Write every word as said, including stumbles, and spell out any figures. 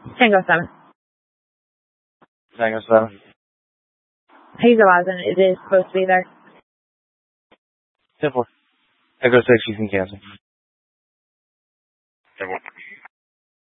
Tango seven. Tango seven. He's Oazen. It is supposed to be there. ten four. Echo six, you can cancel.